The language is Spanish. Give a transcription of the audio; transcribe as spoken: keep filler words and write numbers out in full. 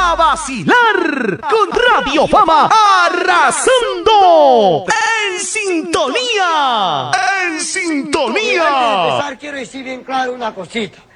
a vacilar con Radio Fama arrasando en sintonía, en sintonía. Antes de empezar, quiero decir bien claro una cosita.